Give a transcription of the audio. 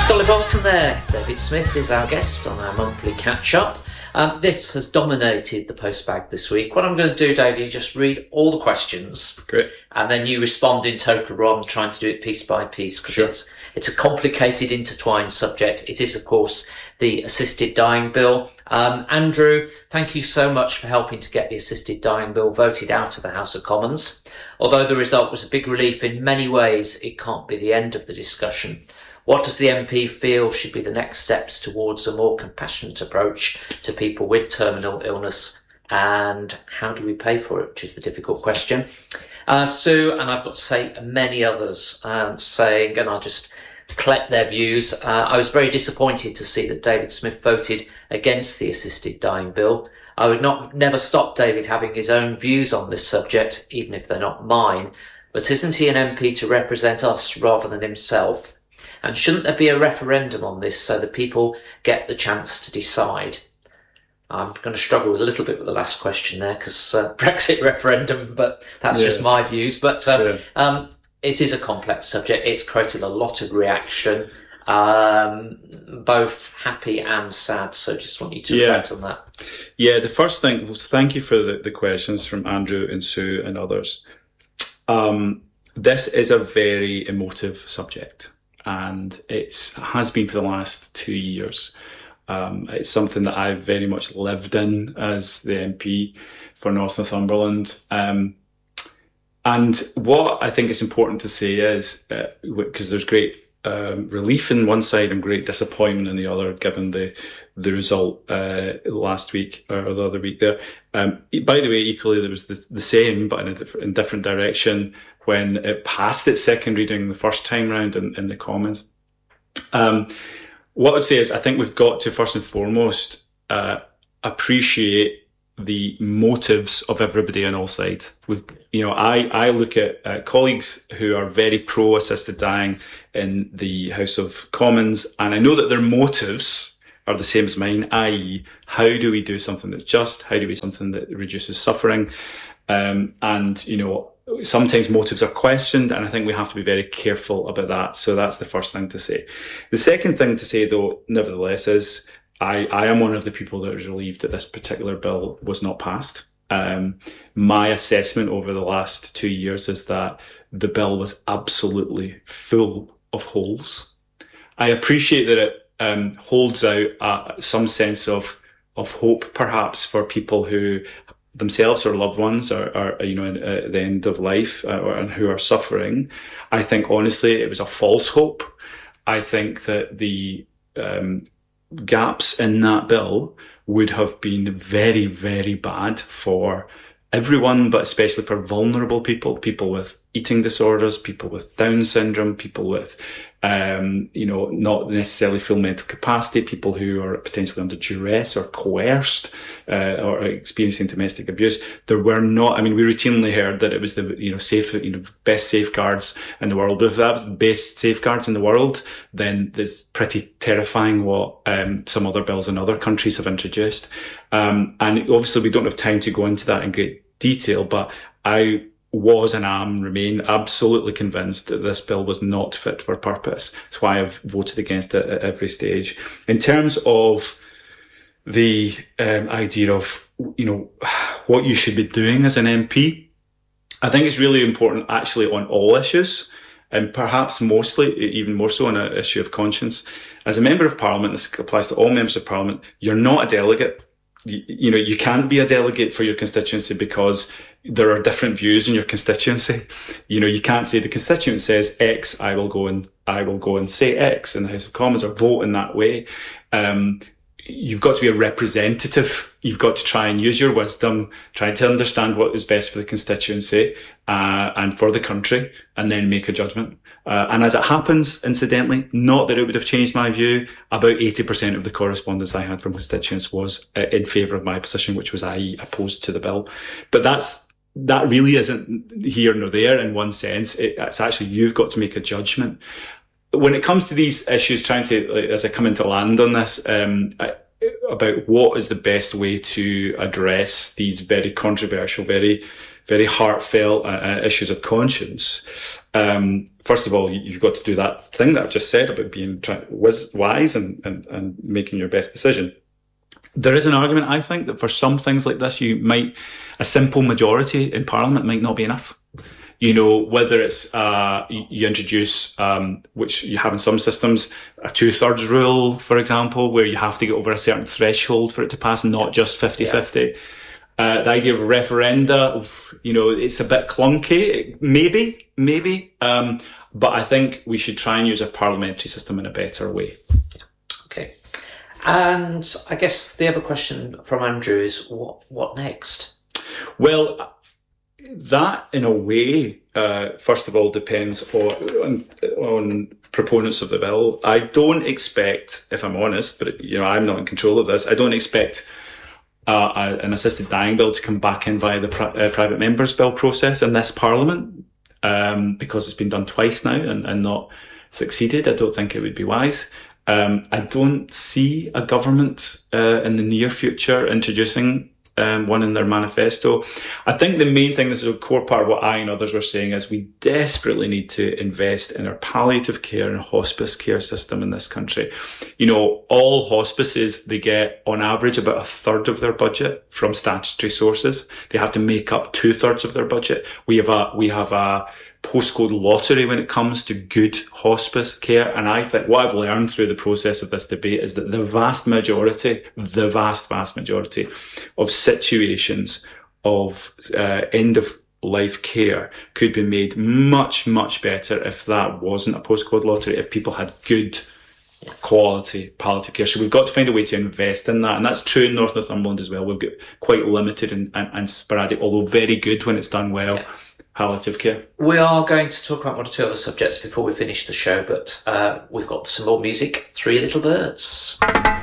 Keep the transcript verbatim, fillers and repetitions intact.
Dolly Bolton there. David Smith is our guest on our monthly catch-up. Um, this has dominated the postbag this week. What I'm going to do, David, is just read all the questions. Great. And then you respond in total rather than trying to do it piece by piece, because sure. it's, it's a complicated, intertwined subject. It is, of course, the assisted dying bill. Um, Andrew, thank you so much for helping to get the assisted dying bill voted out of the House of Commons. Although the result was a big relief in many ways, it can't be the end of the discussion. What does the M P feel should be the next steps towards a more compassionate approach to people with terminal illness, and how do we pay for it, which is the difficult question. Uh, Sue, and I've got to say many others, um, saying, and I'll just collect their views. Uh, I was very disappointed to see that David Smith voted against the assisted dying bill. I would not never stop David having his own views on this subject, even if they're not mine. But isn't he an M P to represent us rather than himself? And shouldn't there be a referendum on this so that people get the chance to decide? I'm going to struggle with a little bit with the last question there, because uh, Brexit referendum, but that's yeah. just my views. But uh, yeah. um, it is a complex subject. It's created a lot of reaction, um, both happy and sad. So just want you to yeah. reflect on that. Yeah, the first thing was thank you for the, the questions from Andrew and Sue and others. Um, this is a very emotive subject. And it has been for the last two years. Um, it's something that I've very much lived in as the M P for North Northumberland. Um, and what I think is important to say is, because uh, there's great um, relief in one side and great disappointment in the other, given the the result uh, last week or the other week there. Um, by the way, equally there was the, the same, but in a different, in different direction, when it passed its second reading the first time round in, in the Commons. Um, what I would say is I think we've got to first and foremost uh, appreciate the motives of everybody on all sides. We've, you know, I, I look at uh, colleagues who are very pro-assisted dying in the House of Commons, and I know that their motives are the same as mine, that is, how do we do something that's just? How do we do something that reduces suffering? Um, and, you know, sometimes motives are questioned, and I think we have to be very careful about that. So that's the first thing to say. The second thing to say, though, nevertheless, is I, I am one of the people that was relieved that this particular bill was not passed. Um, my assessment over the last two years is that the bill was absolutely full of holes. I appreciate that it um, holds out uh, some sense of of hope, perhaps, for people who themselves or loved ones are, are you know, at the end of life uh, or, and who are suffering. I think, honestly, it was a false hope. I think that the um, gaps in that bill would have been very, very bad for everyone, but especially for vulnerable people, people with eating disorders, people with Down syndrome, people with, um, you know, not necessarily full mental capacity, people who are potentially under duress or coerced, uh, or experiencing domestic abuse. There were not, I mean, we routinely heard that it was the, you know, safe, you know, best safeguards in the world. But if that was the best safeguards in the world, then it's pretty terrifying what, um, some other bills in other countries have introduced. Um, and obviously we don't have time to go into that in great detail, but I was and am remain absolutely convinced that this bill was not fit for purpose. That's why I've voted against it at every stage. In terms of the um, idea of, you know, what you should be doing as an M P, I think it's really important actually on all issues, and perhaps mostly, even more so on an issue of conscience. As a member of Parliament, this applies to all members of Parliament, you're not a delegate. You, you know, you can't be a delegate for your constituency because there are different views in your constituency. You know, you can't say the constituent says X, I will go and, I will go and say X in the House of Commons or vote in that way. Um, you've got to be a representative. You've got to try and use your wisdom, try to understand what is best for the constituency, uh, and for the country, and then make a judgment. Uh, and as it happens, incidentally, not that it would have changed my view, about eighty percent of the correspondence I had from constituents was uh, in favour of my position, which was, that is, opposed to the bill. But that's, that really isn't here nor there in one sense. It, it's actually, you've got to make a judgment. When it comes to these issues, trying to, as I come into land on this, um, I, about what is the best way to address these very controversial, very very heartfelt uh, issues of conscience, um, first of all, you've got to do that thing that I've just said about being wise and, and, and making your best decision. There is an argument, I think, that for some things like this, you might, a simple majority in Parliament might not be enough. You know, whether it's, uh, you introduce, um, which you have in some systems, a two-thirds rule, for example, where you have to get over a certain threshold for it to pass, not just fifty-fifty. Yeah. Uh, the idea of referenda, you know, it's a bit clunky. Maybe, maybe. Um, but I think we should try and use a parliamentary system in a better way. Okay. And I guess the other question from Andrew is, what, what next? Well, that, in a way, uh, first of all, depends on, on proponents of the bill. I don't expect, if I'm honest, but, you know, I'm not in control of this, I don't expect uh, a, an assisted dying bill to come back in via the pri- uh, private members bill process in this Parliament, um, because it's been done twice now and, and not succeeded. I don't think it would be wise. Um, I don't see a government uh, in the near future introducing Um, one in their manifesto. I think the main thing, this is a core part of what I and others were saying, is we desperately need to invest in our palliative care and hospice care system in this country. You know, all hospices, they get on average about a third of their budget from statutory sources. They have to make up two thirds of their budget. We have a, we have a postcode lottery when it comes to good hospice care. And I think what I've learned through the process of this debate is that the vast majority, the vast, vast majority of situations of uh, end of life care could be made much, much better if that wasn't a postcode lottery, if people had good quality palliative care. So we've got to find a way to invest in that. And that's true in North Northumberland as well. We've got quite limited and, and, and sporadic, although very good when it's done well. Yeah. Palliative care. We are going to talk about one or two other subjects before we finish the show, but uh, we've got some more music. Three Little Birds.